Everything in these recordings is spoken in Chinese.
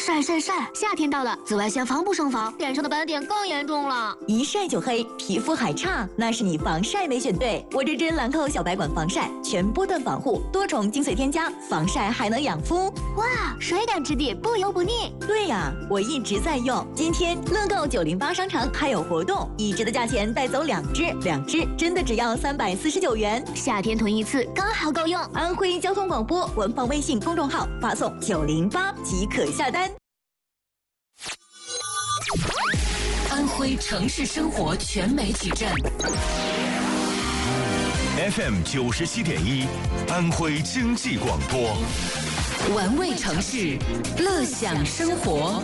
晒晒晒！夏天到了，紫外线防不胜防，脸上的斑点更严重了。 一晒就黑，皮肤还差，那是你防晒没选对。我这支兰蔻小白管防晒，全波段防护，多重精粹添加，防晒还能养肤。 哇，水感质地，不油不腻。 对呀，我一直在用。今天乐购908商城还有活动，1支的价钱带走2支，2支真的只要349元。 夏天囤一次刚好够用。 安徽交通广播官方微信公众号发送908即可下单。 安徽城市生活全媒体站 FM 97.1，安徽经济广播， 玩味城市，乐享生活。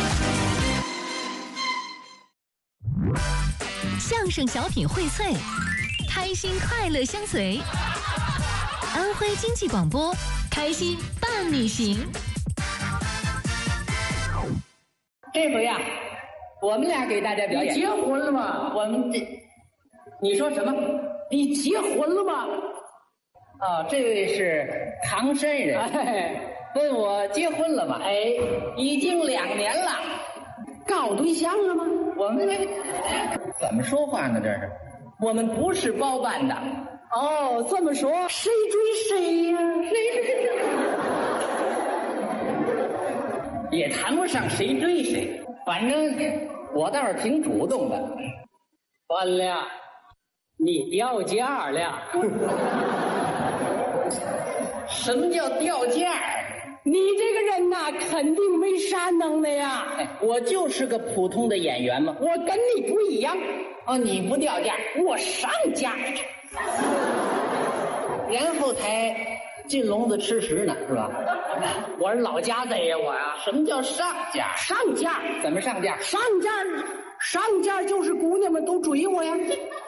相声小品荟萃，开心快乐相随。安徽经济广播，开心伴你行。 这回呀，我们俩给大家表演。 你结婚了吗？ 我们这，你说什么？ 你结婚了吗？ 哦，这位是唐山人，问我结婚了吗？已经2年了。 搞对象了吗？ 我们怎么说话呢？这是，我们不是包办的。 哦，这么说，谁追谁呀？ 也谈不上谁追谁，反正我倒是挺主动的。 完了，你掉价了。 什么叫掉价？ 你这个人呐，肯定没啥能耐呀。 我就是个普通的演员嘛。 我跟你不一样。 哦，你不掉价， 我上价。 然后才进笼子吃食呢，是吧？ 我是老家贼呀，我呀。 什么叫上价？ 上价怎么上价？ 上价就是姑娘们都追我呀。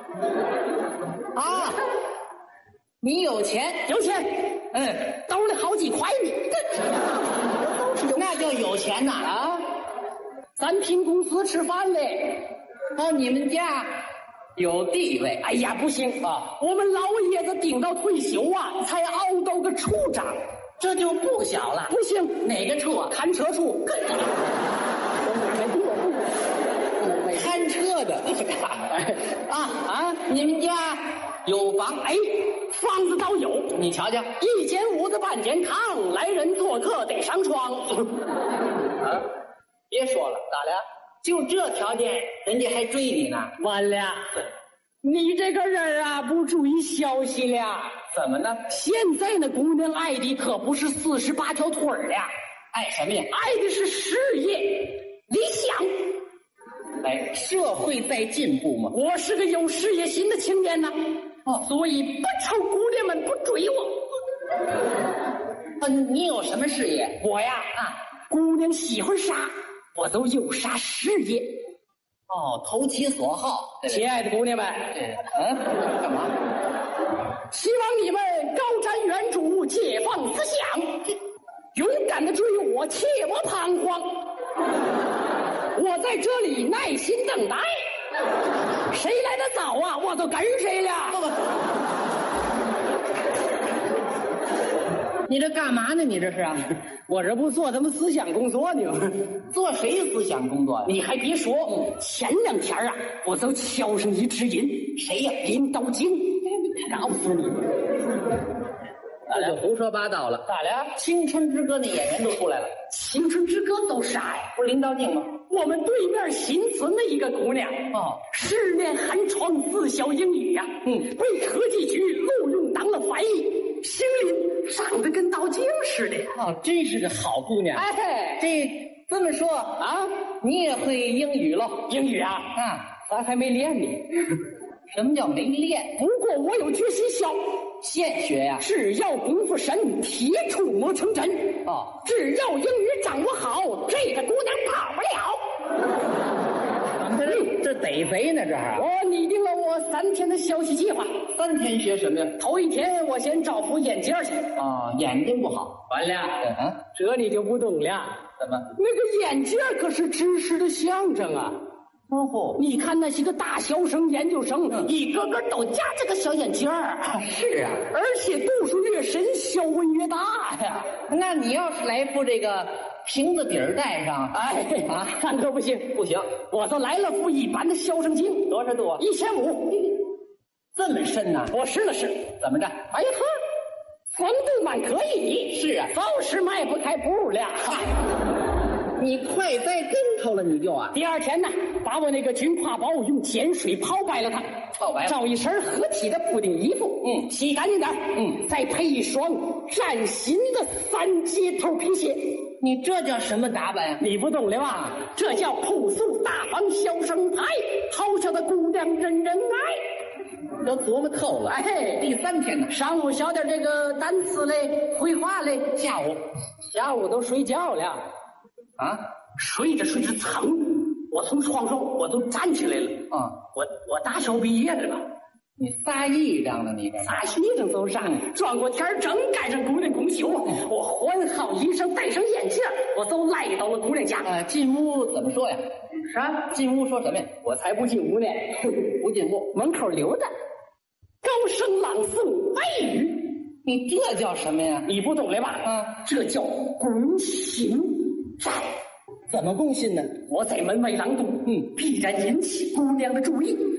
啊，你有钱？ 有钱，兜里好几块呢。 那叫有钱呐啊！ 咱凭公司吃饭嘞。 哦，你们家有地位？ 哎呀，不行啊！我们老爷子顶到退休啊，才熬到个处长， 这就不小了。 不行， 哪个处啊？ 看车处。 看车的啊！你们家有房？ 房子倒有。 你瞧瞧， 一间屋子半间炕，来人做客得上床。 啊！别说了，咋的？就这条件，人家还追你呢？ 完了，你这个人啊，不注意消息了。 怎么呢？ 现在那姑娘爱的可不是48条腿了， 爱什么呀？ 爱的是事业、理想。 社会在进步嘛。 我是个有事业心的青年呐，所以不愁姑娘们不追我。 你有什么事业？ 我呀，姑娘喜欢啥，我都有啥事业。 哦，投其所好。 亲爱的姑娘们， 干嘛？ 希望你们高瞻远瞩，解放思想，勇敢的追我，切莫彷徨。我在这里耐心等待，谁来的早啊，我都跟谁了。 你这干嘛呢？你这是啊？ 我这不做他们思想工作呢吗？ 做谁思想工作呀？ 你还别说，前2天啊，我都敲上一只人。 谁呀？ 林道京。告诉你， 这就胡说八道了。 咋了？ 青春之歌那演员都出来了。 青春之歌都啥呀？ 不是林道静吗？ 我们对面新村的一个姑娘，10年寒窗4小英语呀，被科技局录用当了翻译，姓林，长得跟道静似的。 真是个好姑娘。这么说啊，你也会英语喽？ 英语啊，咱还没练呢。 什么叫没练？ 不过我有决心小， 现学呀。 只要功夫深，铁杵磨成针。只要英语掌握好，这个姑娘跑不了。 这逮贼呢，这还。 我拟定了我3天的学习计划。 3天学什么呀？ 头1天我先找副眼镜去。 眼睛不好。 完了，这你就不懂了。 怎么？ 那个眼镜可是知识的象征啊。你看那些个大学生、研究生，一个个都夹这个小眼镜儿。 是啊， 而且度数越深，学问越大呀。 那你要是来副这个瓶子底儿带上。 哎啊，那可不行， 不行， 我都来了副一般的小生经， 多少度啊 ？1500， 这么深呐？ 我试了试， 怎么着？ 哎呵，风度蛮可以。 是啊， 就是迈不开步了。 你快栽跟头了，你就啊。 第二天呢，把我那个军挎包用碱水泡白了它， 泡白了照一身合体的补丁衣服，洗干净点，再配一双崭新的3节头皮鞋。 你这叫什么打扮呀？ 你不懂了吧？这叫朴素大方小生态，好笑的姑娘人人爱。 都琢磨透了。 哎， 第3天呢， 上午学点这个单词嘞、绘画嘞，下午都睡觉了。 啊， 睡着睡着，噌，我从床上我都站起来了。 啊， 我大学毕业的了。 你撒癔症了，你这撒癔症走上，转过天正赶上姑娘公休，我换好衣裳，戴上眼镜，我都来到了姑娘家。 进屋怎么说呀？ 啥？ 进屋说什么呀？ 我才不进屋呢， 不进屋， 门口溜达，高声朗诵外语。 你这叫什么呀？ 你不懂了吧？这叫攻心战。 怎么攻心呢？ 我在门外朗读，必然引起姑娘的注意。